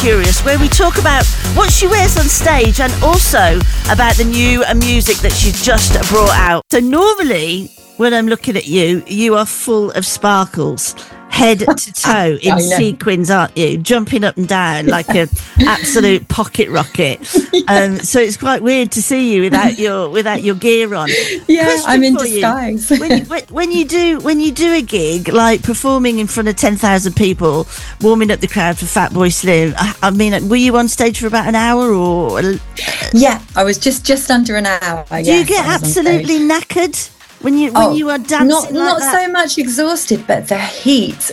Curious, where we talk about what she wears on stage and also about the new music that she's just brought out. So normally, when I'm looking at you, you are full of sparkles, head to toe in sequins, aren't you? Jumping up and down like an absolute pocket rocket. So it's quite weird to see you without your gear on. Yeah, Question I'm in for disguise. When you do a gig like performing in front of 10,000 people, warming up the crowd for Fatboy Slim, I mean, were you on stage for about an hour or? Yeah, I was just under an hour. Do you get absolutely knackered? When you are dancing not so much exhausted, but the heat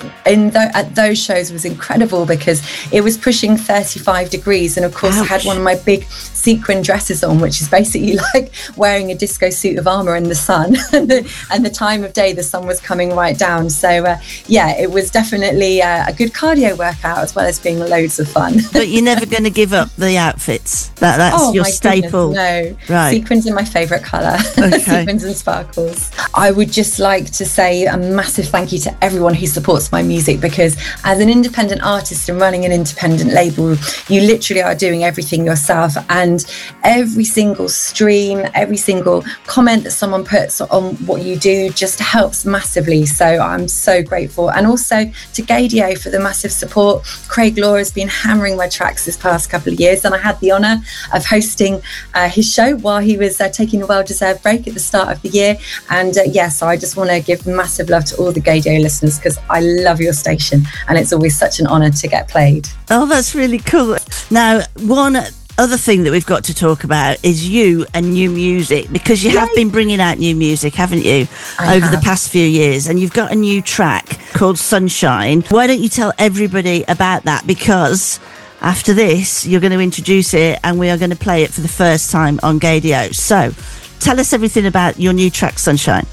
at those shows was incredible because it was pushing 35 degrees, and of course I had one of my big sequin dresses on, which is basically like wearing a disco suit of armour in the sun, and the time of day the sun was coming right down. So it was definitely a good cardio workout as well as being loads of fun. But you're never going to give up the outfits. That's your staple. Goodness, no, right? Sequins are my favourite colour. Okay. Sequins and sparkles. I would just like to say a massive thank you to everyone who supports my music, because as an independent artist and running an independent label, you literally are doing everything yourself, and every single stream, every single comment that someone puts on what you do just helps massively. So I'm so grateful. And also to Gaydio for the massive support. Craig Law has been hammering my tracks this past couple of years, and I had the honour of hosting his show while he was taking a well-deserved break at the start of the year. And so I just want to give massive love to all the Gaydio listeners, because I love your station and it's always such an honour to get played. Oh, that's really cool. Now, one other thing that we've got to talk about is you and new music, because you have been bringing out new music, haven't you, over the past few years, and you've got a new track called Sunshine. Why don't you tell everybody about that, because after this you're going to introduce it and we are going to play it for the first time on Gaydio. So tell us everything about your new track, Sunshine.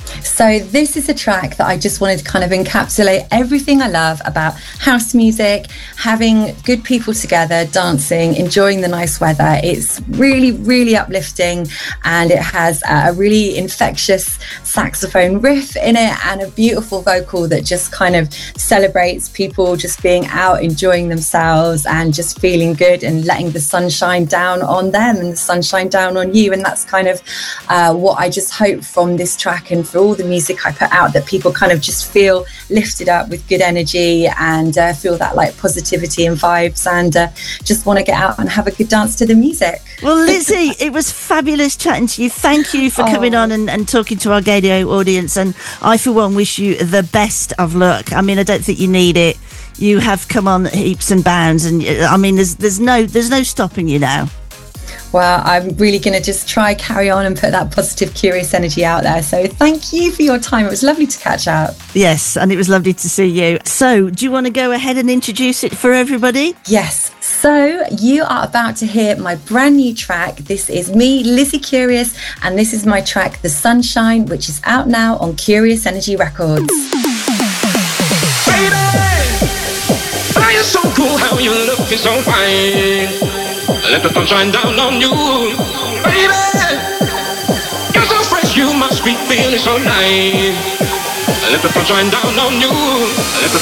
So this is a track that I just wanted to kind of encapsulate everything I love about house music, having good people together, dancing, enjoying the nice weather. It's really, really uplifting, and it has a really infectious saxophone riff in it and a beautiful vocal that just kind of celebrates people just being out, enjoying themselves and just feeling good and letting the sunshine down on them and the sunshine down on you. And that's kind of what I just hope from this track and for all the music I put out, that people kind of just feel lifted up with good energy and feel that like positivity and vibes, and just want to get out and have a good dance to the music. Well, Lizzie, it was fabulous chatting to you. Thank you for coming on and talking to our Gaydio audience, and I for one wish you the best of luck. I mean, I don't think you need it. You have come on heaps and bounds, and I mean there's no stopping you now. Well, I'm really going to just try carry on and put that positive, curious energy out there. So thank you for your time. It was lovely to catch up. Yes, and it was lovely to see you. So do you want to go ahead and introduce it for everybody? Yes. So you are about to hear my brand new track. This is me, Lizzie Curious, and this is my track, The Sunshine, which is out now on Curious Energy Records. Baby, you're so cool, how you looking so fine. Let the sun shine down on you, baby. You're so fresh, you must be feeling so nice. Let the sun shine down on you. Let the